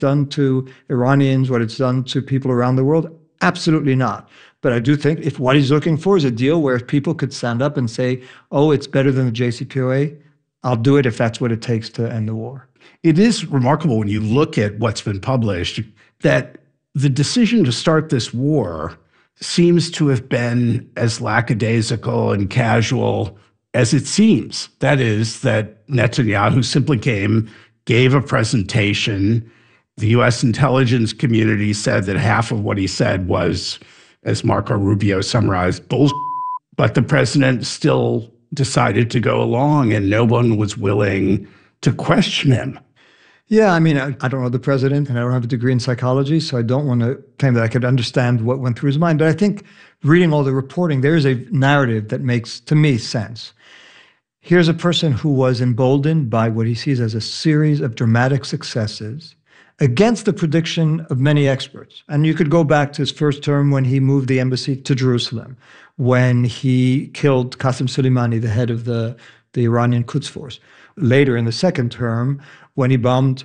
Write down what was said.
done to Iranians, what it's done to people around the world? Absolutely not. But I do think if what he's looking for is a deal where people could stand up and say, oh, it's better than the JCPOA, I'll do it if that's what it takes to end the war. It is remarkable when you look at what's been published that the decision to start this war seems to have been as lackadaisical and casual as it seems. That is, that Netanyahu simply came, gave a presentation. The U.S. intelligence community said that half of what he said was, as Marco Rubio summarized, bullshit. But the president still decided to go along, and no one was willing to question him. Yeah, I mean, I don't know the president, and I don't have a degree in psychology, so I don't want to claim that I could understand what went through his mind. But I think reading all the reporting, there is a narrative that makes, to me, sense. Here's a person who was emboldened by what he sees as a series of dramatic successes against the prediction of many experts. And you could go back to his first term when he moved the embassy to Jerusalem, when he killed Qasem Soleimani, the head of the Iranian Quds Force. Later in the second term, when he bombed